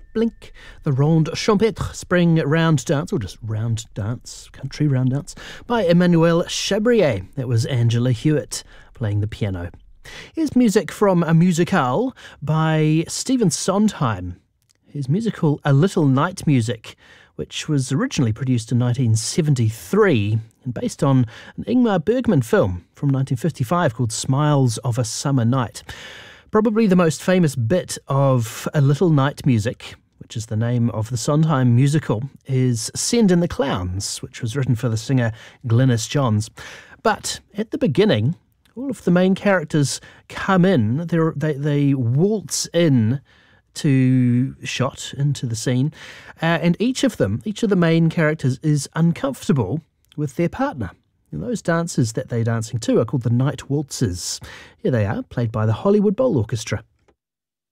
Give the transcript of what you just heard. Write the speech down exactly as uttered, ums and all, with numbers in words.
Blink, the Ronde Champêtre Spring Round Dance, or just Round Dance, Country Round Dance, by Emmanuel Chabrier. That was Angela Hewitt playing the piano. Here's music from a musicale by Stephen Sondheim. His musical A Little Night Music, which was originally produced in nineteen seventy-three and based on an Ingmar Bergman film from nineteen fifty-five called Smiles of a Summer Night. Probably the most famous bit of A Little Night Music, which is the name of the Sondheim musical, is Send in the Clowns, which was written for the singer Glynis Johns. But at the beginning, all of the main characters come in, they they waltz in to shot, into the scene, uh, and each of them, each of the main characters is uncomfortable with their partner. And those dances that they're dancing to are called the Night Waltzes. Here they are, played by the Hollywood Bowl Orchestra.